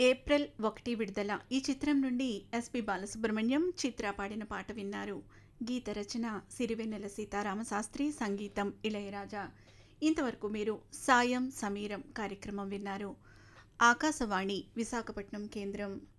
April 1 విడుదల. ఈ చిత్రం నుండి ఎస్పి బాలసుబ్రహ్మణ్యం, చిత్ర పాడిన పాట విన్నారు. గీత రచన సిరివెన్నెల సీతారామశాస్త్రి, సంగీతం ఇళయరాజా. ఇంతవరకు మీరు సాయం సమీరం కార్యక్రమం విన్నారు. ఆకాశవాణి విశాఖపట్నం కేంద్రం.